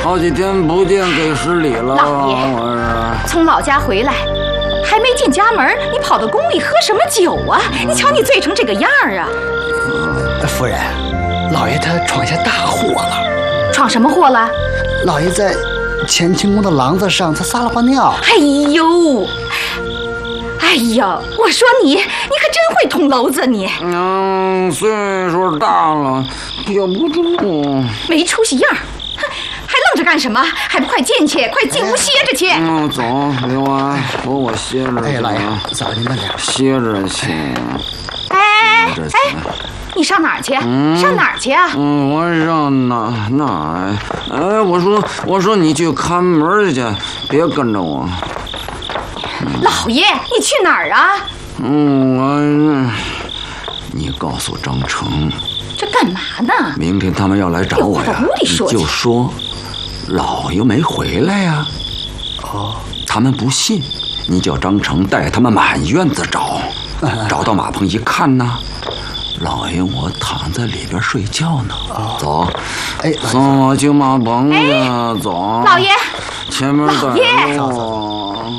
好几天不见给施礼了。 老爷，从老家回来，还没进家门，你跑到宫里喝什么酒啊？你瞧你醉成这个样儿啊！ 夫人，老爷他闯下大祸了。 闯什么祸了？ 老爷在乾清宫的廊子上，他撒了泡尿。 哎呦！哎呀，我说你可真会捅娄子你。 岁数大了，憋不住。 没出息样儿，还愣着干什么？还不快进去，快进屋歇着去。 走，刘安，扶我歇着。 哎，老爷，嫂子您慢点， 歇着去。 哎，你上哪儿去？上哪儿去啊？ 我上哪儿？哎，我说你去看门去，别跟着我。 老爷，你去哪儿啊？ 你告诉张成， 这干嘛呢？ 明天他们要来找我呀，你就说老爷没回来呀。他们不信，你叫张成带他们满院子找，找到马棚一看呢，老爷我躺在里边睡觉呢。走，送我去马棚去，走。 老爷， 前面带路。